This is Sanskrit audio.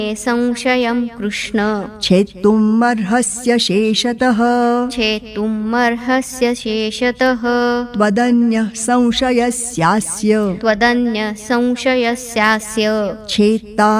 संशयं कृष्ण छेत्तुमर्हस्य शेषतः छेत्तुमर्हस्य शेषतः त्वदन्यः संशयस्यास्य त्वदन्यः संशयस्यास्य छेत्ता